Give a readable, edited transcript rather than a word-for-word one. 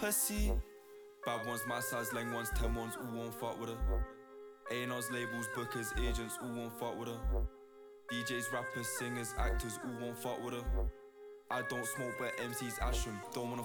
pussy. Bad ones, my size, leng ones, 10 ones, all won't fuck with her. A&R's, labels, bookers, agents, all won't fuck with her. DJs, rappers, singers, actors, all won't fuck with her. I don't smoke, but MCs ash 'em. Don't wanna